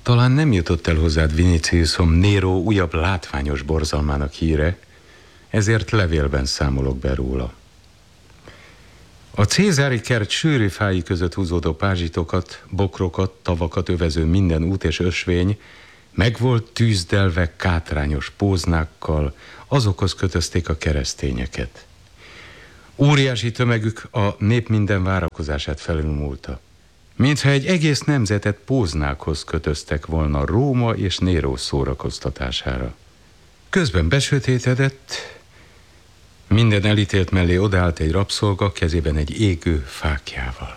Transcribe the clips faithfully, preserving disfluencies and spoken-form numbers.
Talán nem jutott el hozzád, Viniciusom, Nero újabb látványos borzalmának híre, ezért levélben számolok be róla. A cézári kert sűrű fái között húzódó pázsitokat, bokrokat, tavakat övező minden út és ösvény meg volt tűzdelve kátrányos póznákkal, azokhoz kötözték a keresztényeket. Óriási tömegük a nép minden várakozását felülmúlta. Mintha egy egész nemzetet póznákhoz kötöztek volna Róma és Néró szórakoztatására. Közben besötétedett, minden elítélt mellé odaállt egy rabszolga, kezében egy égő fáklyával.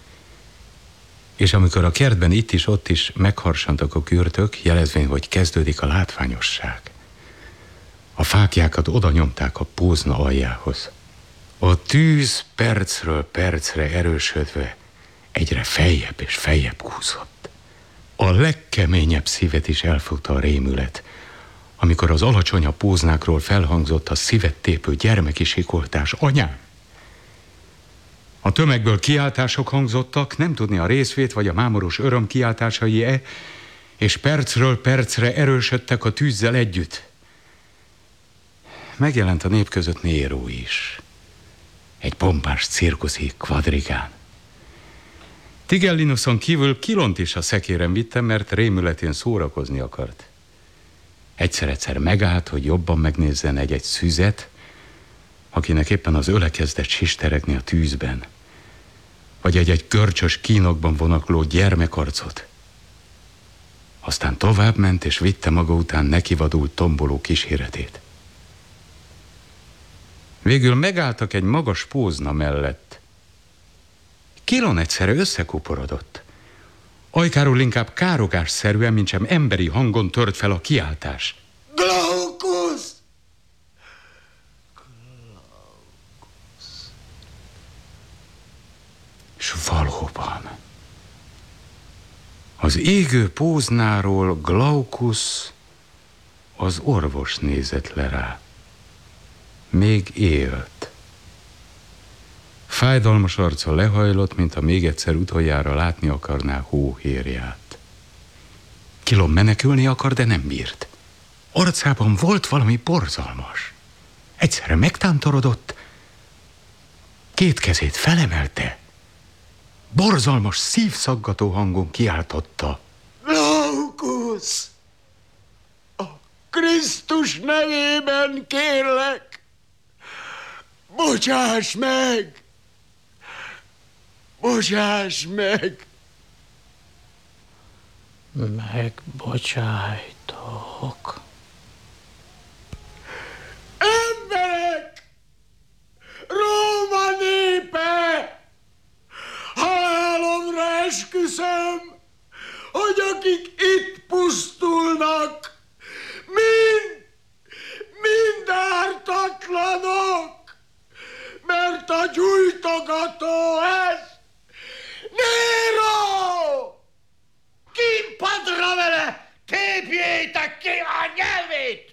És amikor a kertben itt is, ott is megharsantak a kürtök, jelezvén, hogy kezdődik a látványosság, a fáklyákat oda nyomták a pózna aljához. A tűz percről percre erősödve egyre feljebb és feljebb húzott. A legkeményebb szívet is elfogta a rémület, amikor az alacsonyabb póznákról felhangzott a szívet tépő gyermeki sikoltás: anyám! A tömegből kiáltások hangzottak, nem tudni a részvét vagy a mámoros öröm kiáltásai-e, és percről percre erősödtek a tűzzel együtt. Megjelent a nép között Néró is, egy pompás cirkuszi kvadrigán. Tigellinuson kívül Kilont is a szekéren vittem, mert rémületén szórakozni akart. Egyszer-egyszer megállt, hogy jobban megnézzen egy-egy szüzet, akinek éppen az öle kezdett sisteregni a tűzben, vagy egy-egy görcsös kínokban vonakló gyermekarcot. Aztán tovább ment, és vitte maga után nekivadult tomboló kíséretét. Végül megálltak egy magas pózna mellett. Kilon egyszerre összekuporodott. Ajkáról inkább károgásszerűen, mintsem emberi hangon tört fel a kiáltás. Glaukusz! És valóban az égő póznáról Glaukusz, az orvos nézett le rá. Még élt. Fájdalmas arca lehajlott, mintha még egyszer utoljára látni akarná hóhérját. Kilon menekülni akar, de nem bírt. Arcában volt valami borzalmas. Egyszerre megtántorodott, két kezét felemelte, borzalmas, szívszaggató hangon kiáltotta: Glaukusz! A Krisztus nevében kérlek, bocsáss meg! Bocsáss meg! Megbocsájtok. Emberek! Róma népe! Halálomra esküszöm, hogy akik itt pusztulnak, mind, mind ártatlanok, mert a gyújtogató ez Néró! Kínpadra vele! Tépjétek ki a nyelvét!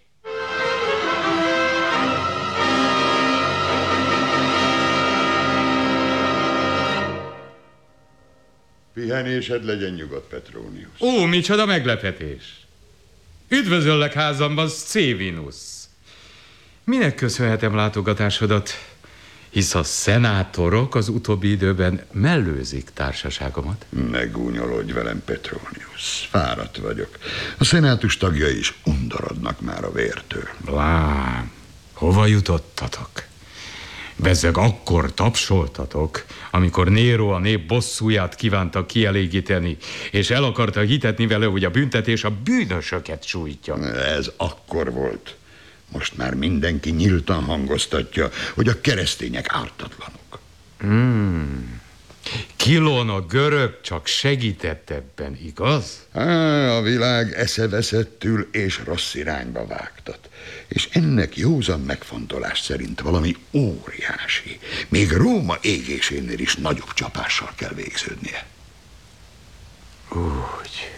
Pihenésed legyen nyugodt, Petronius. Ó, micsoda meglepetés! Üdvözöllek házamban, Scevinus! Minek köszönhetem látogatásodat? Hisz a szenátorok az utóbbi időben mellőzik társaságomat. Ne gúnyolódj velem, Petronius. Fáradt vagyok. A szenátus tagjai is undorodnak már a vértől. Lám, hova jutottatok? Bezzeg akkor tapsoltatok, amikor Néró a nép bosszúját kívánta kielégíteni, és el akarta hitetni vele, hogy a büntetés a bűnösöket sújtja. Ez akkor volt. Most már mindenki nyíltan hangoztatja, hogy a keresztények ártatlanok. Hmm. Kilon a görög csak segített ebben, igaz? Á, a világ eszeveszettül és rossz irányba vágtat. És ennek józan megfontolás szerint valami óriási, még Róma égésénél is nagyobb csapással kell végződnie. Úgy.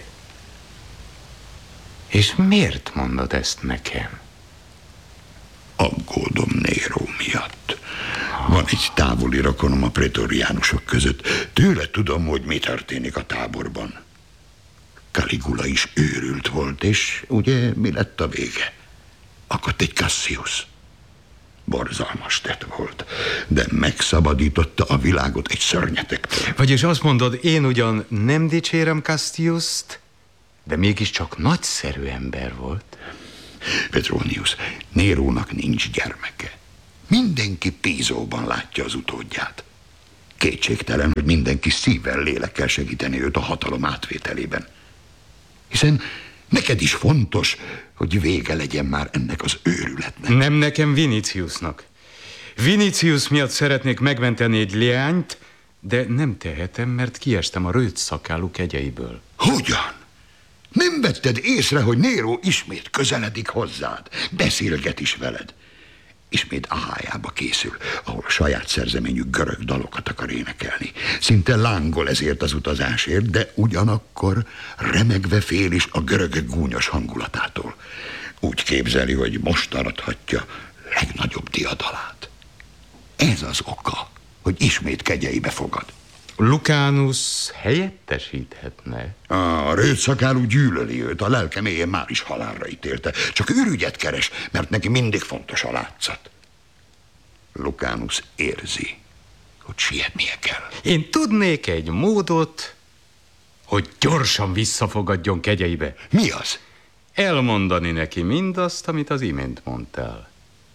És miért mondod ezt nekem? Aggódom Néró miatt. Van egy távoli rokonom a pretoriánusok között. Tőle tudom, hogy mi történik a táborban. Caligula is őrült volt, és ugye mi lett a vége? Akadt egy Cassius. Borzalmas tett volt, de megszabadította a világot egy szörnyetektől. Vagyis azt mondod, én ugyan nem dicsérem Cassiust, de mégiscsak nagyszerű ember volt. Petronius, Nérónak nincs gyermeke. Mindenki Pízóban látja az utódját. Kétségtelen, hogy mindenki szívvel, lélekkel segíteni őt a hatalom átvételében. Hiszen neked is fontos, hogy vége legyen már ennek az őrületnek. Nem nekem, Viniciusnak. Vinicius miatt szeretnék megmenteni egy leányt, de nem tehetem, mert kiestem a rőt szakálú kegyeiből. Hogyan? Nem vetted észre, hogy Néró ismét közeledik hozzád, beszélget is veled. Ismét Ahájába készül, ahol a saját szerzeményű görög dalokat akar énekelni. Szinte lángol ezért az utazásért, de ugyanakkor remegve fél is a görögök gúnyos hangulatától. Úgy képzeli, hogy most arathatja legnagyobb diadalát. Ez az oka, hogy ismét kegyeibe fogad. Lucánus helyettesíthetne. A rőtszakálú gyűlöli őt, a lelke mélyén már is halálra ítélte. Csak ürügyet keres, mert neki mindig fontos a látszat. Lucánus érzi, hogy sietnie kell. Én tudnék egy módot, hogy gyorsan visszafogadjon kegyeibe. Mi az? Elmondani neki mindazt, amit az imént mondtál.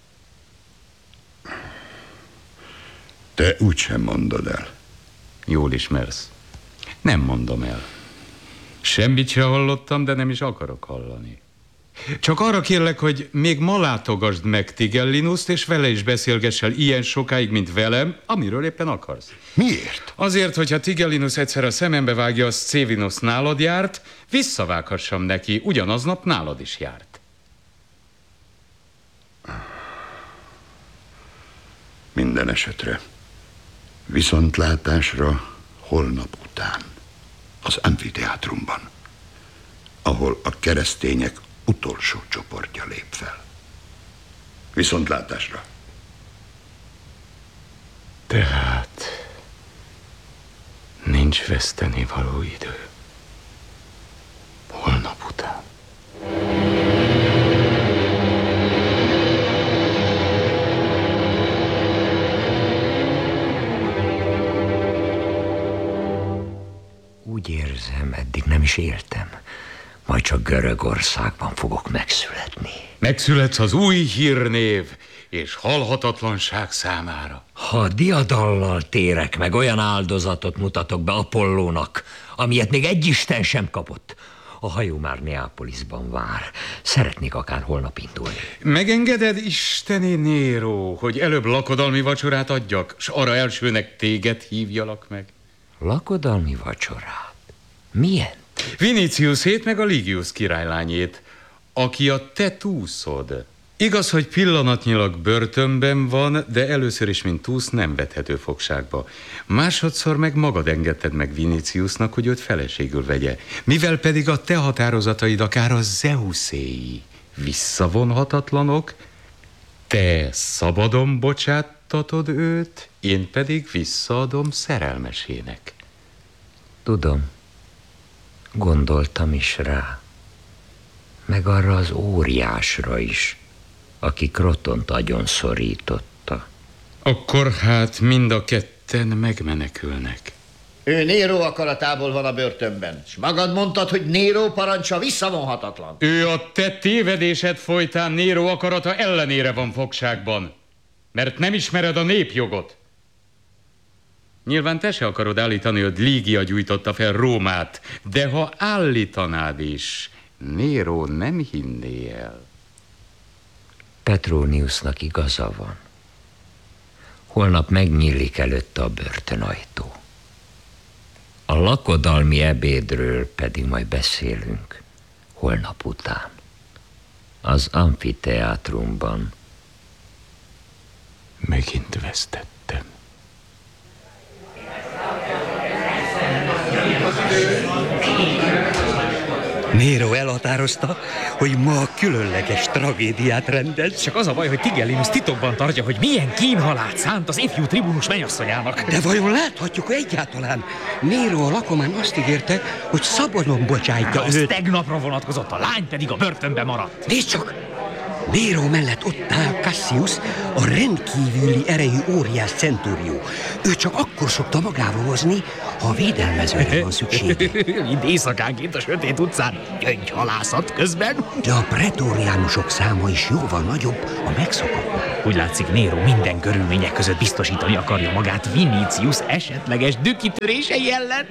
Te úgysem mondod el. Jól ismersz. Nem mondom el. Semmit se hallottam, de nem is akarok hallani. Csak arra kérlek, hogy még ma látogasd meg Tigellinust, és vele is beszélgess el ilyen sokáig, mint velem, amiről éppen akarsz. Miért? Azért, hogyha Tigellinus egyszer a szemembe vágja, az Scevinus nálad járt, visszavághassam neki, ugyanaznap nálad is járt. Minden esetre. Viszontlátásra holnap után, az amfiteátrumban, ahol a keresztények utolsó csoportja lép fel. Viszontlátásra. Tehát nincs vesztenivaló idő. Holnap után. Úgy érzem, eddig nem is éltem. Majd csak Görögországban fogok megszületni. Megszületsz az új hírnév és halhatatlanság számára. Ha diadallal térek meg, olyan áldozatot mutatok be Apollónak, amilyet még egy isten sem kapott. A hajó már Neápolisban vár. Szeretnék akár holnap indulni. Megengeded, isteni Néró, hogy előbb lakodalmi vacsorát adjak, s arra elsőnek téged hívjalak meg? Lakodalmi vacsorát? Milyen? Viniciusét meg a Ligius királylányét, aki a te túszod. Igaz, hogy pillanatnyilag börtönben van, de először is, mint túsz, nem vethető fogságba. Másodszor meg magad engedted meg Viniciusnak, hogy őt feleségül vegye. Mivel pedig a te határozataid akár a Zeuszéi visszavonhatatlanok, te szabadon bocsáttatod őt, én pedig visszaadom szerelmesének. Tudom. Gondoltam is rá. Meg arra az óriásra is, aki Krotont agyon szorította. Akkor hát mind a ketten megmenekülnek. Ő Néró akaratából van a börtönben, és magad mondtad, hogy Néró parancsa visszavonhatatlan. Ő a te tévedésed folytán Néró akarata ellenére van fogságban, mert nem ismered a népjogot. Nyilván te se akarod állítani, hogy Lígia gyújtotta fel Rómát, de ha állítanád is, Néró nem hinné el. Petroniusnak igaza van. Holnap megnyílik előtte a börtönajtó. A lakodalmi ebédről pedig majd beszélünk holnap után. Az amfiteátrumban. Megint vesztettem. Nero elhatározta, hogy ma a különleges tragédiát rendez. Csak az a baj, hogy Tigellinus titokban tartja, hogy milyen kínhalált szánt az ifjú tribunus mennyasszonyának. De vajon láthatjuk egyáltalán? Nero a lakomán azt ígérte, hogy szabadon bocsájtja Az őt. tegnapra vonatkozott, a lány pedig a börtönbe maradt. Nézd csak! Nero mellett ott áll Cassius, a rendkívüli erejű óriás centurió. Ő csak akkor szokta magával hozni, ha a védelmezőre van szüksége. Mind éjszakánként a sötét utcán, gyöngyhalászat közben. De a pretoriánusok száma is jóval nagyobb a megszokottnál. Úgy látszik, Nero minden körülmények között biztosítani akarja magát Vinicius esetleges dükkitörései ellen.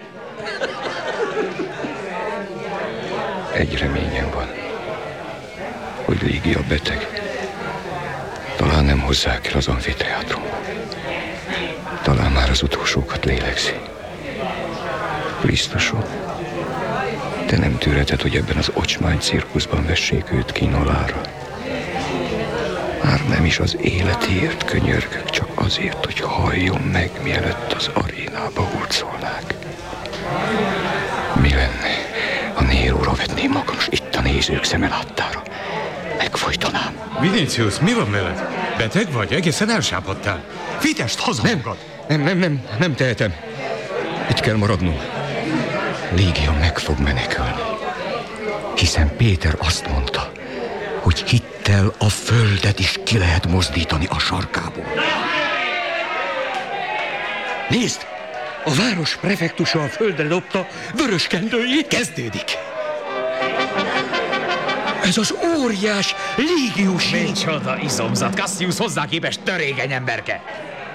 Egy reményem van, hogy Ligia beteg. Talán nem hozzák el az amfiteátrumba. Talán már az utolsókat lélegzi. Krisztusom, te nem tűrheted, hogy ebben az ocsmány cirkuszban vessék őt kínolára. Már nem is az életéért könyörgök, csak azért, hogy halljon meg, mielőtt az arénába hurcolnák. Mi lenne, ha Néróra vetném magam, s itt a nézők szeme láttára? Megfojtanám. Vinicius, mi van veled? Beteg vagy? Egészen elsápadtál. Vitest haza magad. Nem, nem, nem, nem tehetem. Itt kell maradnom. Ligia meg fog menekülni. Hiszen Péter azt mondta, hogy hittel a földet is ki lehet mozdítani a sarkából. Nézd! A város prefektusa a földre dobta vörös kendőjét. Kezdődik. Ez az óriás légius. Micsoda izomzat, Cassius hozzá képest törékeny emberke.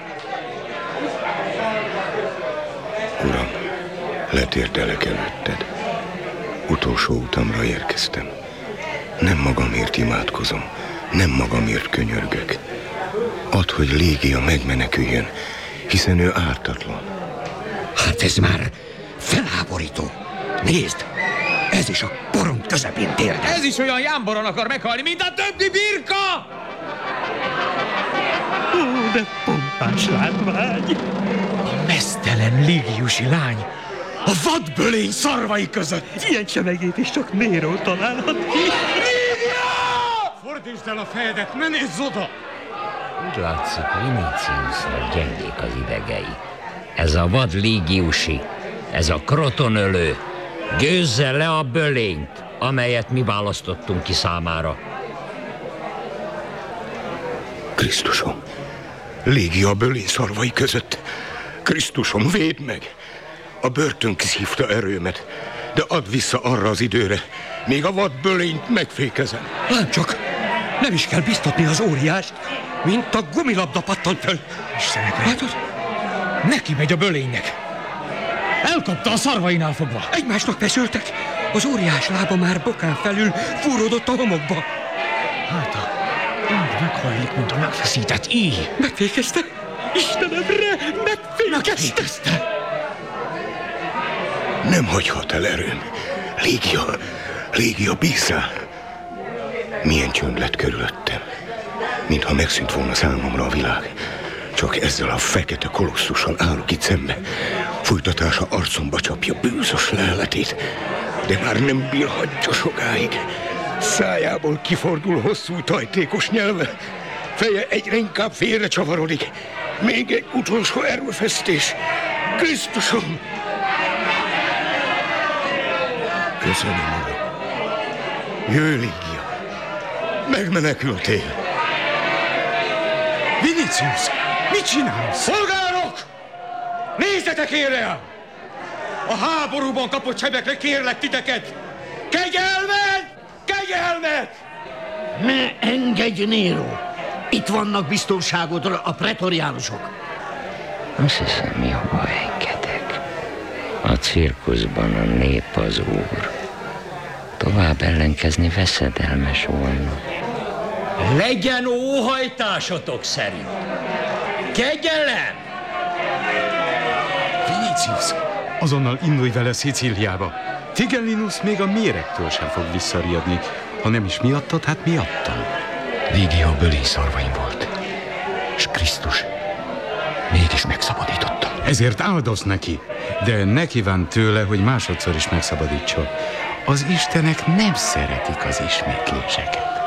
Uram, letérdelek előtted. Utolsó utamra érkeztem. Nem magamért imádkozom, nem magamért könyörgök. Add, hogy Ligia megmeneküljön, hiszen ő ártatlan. Hát ez már felháborító. Nézd! Ez is a porond közepén térdel. Ez is olyan jámboron akar meghalni, mint a többi birka! Ó, de pompás látvány! A meztelen légiusi lány a vadbölény szarvai között. Ilyen csemegét is csak Nero találhat ki. Fordítsd el a fejedet, ne nézz oda! Úgy látszik, Viniciusnak gyengék az idegei. Ez a vad légiusi, ez a krotonölő, győzze le a bölényt, amelyet mi választottunk ki számára. Krisztusom, Ligia a bölény szarvai között. Krisztusom, védd meg! A börtön kiszívta erőmet, de add vissza arra az időre, még a vad bölényt megfékezem. Lám csak, nem is kell biztatni az óriást, mint a gumilabda pattant föl. Istenekre, Látod? neki megy a bölénynek. Elkapta a szarvainál fogva. Egymásnak feszültek. Az óriás lába már bokán felül fúródott a homokba. Háta, úgy meghajlik, mint a megfeszített íj. Megfékezte? Istenemre, megfékezte! Megfékezte. Nem hagyhat el erőm. Ligia, Ligia, bízzál! Milyen csönd lett körülöttem. Mintha megszűnt volna számomra a világ. Csak ezzel a fekete kolosszussal állok itt szembe. Fújtatása arcomba csapja bűzös leheletét, de már nem bírhatja sokáig. Szájából kifordul hosszú tajtékos nyelve. Feje egyre inkább félre csavarodik. Még egy utolsó erőfeszítés. Krisztusom! Köszönöm, Uram. Jöjj, Ligia. Megmenekültél. Vinicius, mit csinálsz? Szolgálok! Nézzetek érre! A háborúban kapott sebekre kérlek titeket! Kegyelmet! Kegyelmet! Ne engedj, Nero! Itt vannak biztonságodra a pretoriánusok. Azt hiszem, jobban engedek. A cirkuszban a nép az úr. Tovább ellenkezni veszedelmes volna. Legyen óhajtásotok szerint. Kegyelem! Vinicius, azonnal indulj vele Szicíliába. Tigellinus még a méregtől sem fog visszariadni. Ha nem is miattad, hát miattam. Ligia bölény szarvaim volt, és Krisztus mégis megszabadította. Ezért áldozz neki, de ne kívánt tőle, hogy másodszor is megszabadítson. Az istenek nem szeretik az ismétléseket.